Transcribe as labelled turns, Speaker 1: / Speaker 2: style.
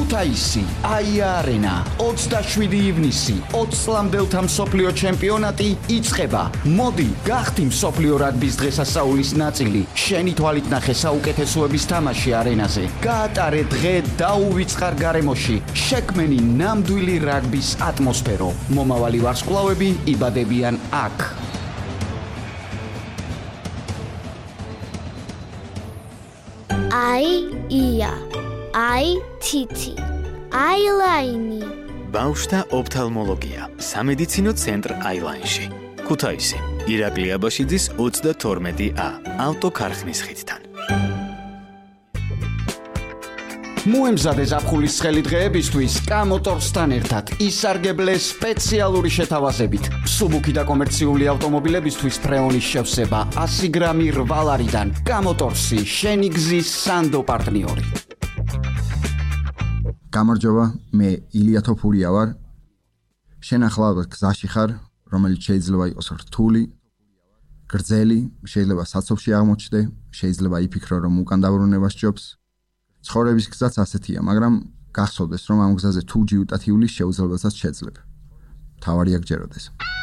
Speaker 1: ქუთაისი, აია არენა, 27 ივნისი, 20 წლამდელთა მსოფლიო ჩემპიონატი იწყება. მოდი, გახდი მსოფლიო რაგბის დღესასწაულის ნაწილი. შენი თვალით ნახე საუკეთესოების თამაში არენაზე. გაატარე დღე დაუვიწყარ გარემოში. შექმენი ნამდვილი რაგბის ატმოსფერო. მომავალი ვარსკვლავები იბადებიან აქ.
Speaker 2: ია, თითი, აილაინი.
Speaker 3: ბავშვთა ოფთალმოლოგია, სამედიცინო ცენტრ აილაინში. ქუთაისი, ირაკლი აბაშიძის 32A, ავტოქარხნის ხიდთან.
Speaker 1: მოემზადე ზაფხულის ცხელი დღეებისთვის კამოტორსთან ერთად ისარგებლე სპეციალური შეთავაზებით. სუბუქი და კომერციული ავტომობილებისთვის ფრეონის შევსება 100 გრამი რვალარიდან. კამოტორსი, შენი გზის სანდო პარტნიორი.
Speaker 4: გამარჯობა, მე ილია თოფურია ვარ. შენ ახლა გზაში ხარ, რომელიც შეიძლება იყოს რთული, გრძელი, შეიძლება საცობში აღმოჩნდე, შეიძლება იფიქრო, რომ უკან დაბრუნება სჯობს. ცხოვრების გზაც ასეთია, მაგრამ გახსოვდეს, რომ ამ გზაზე თუ ჯიუტათიulis შეუძლებელსაც შეძლებ. თავარია გჯეროდეს.